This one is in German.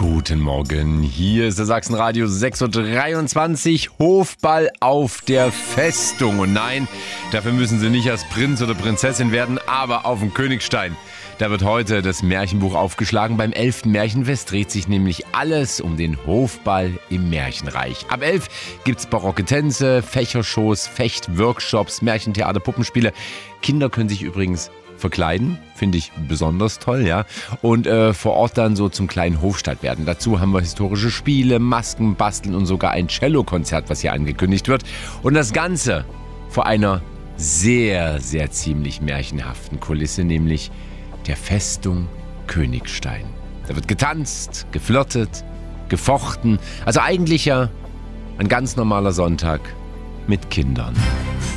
Guten Morgen, hier ist der Sachsenradio 6.23 Uhr, Hofball auf der Festung. Und nein, dafür müssen Sie nicht als Prinz oder Prinzessin werden, aber auf dem Königstein. Da wird heute das Märchenbuch aufgeschlagen. Beim 11. Märchenfest dreht sich nämlich alles um den Hofball im Märchenreich. Ab 11 gibt's barocke Tänze, Fächershows, Fechtworkshops, Märchentheater, Puppenspiele. Kinder können sich übrigens verkleiden, finde ich besonders toll, ja. Und vor Ort dann so zum kleinen Hofstaat werden. Dazu haben wir historische Spiele, Masken basteln und sogar ein Cellokonzert, was hier angekündigt wird. Und das Ganze vor einer sehr, sehr ziemlich märchenhaften Kulisse, nämlich der Festung Königstein. Da wird getanzt, geflirtet, gefochten. Also eigentlich ja ein ganz normaler Sonntag mit Kindern.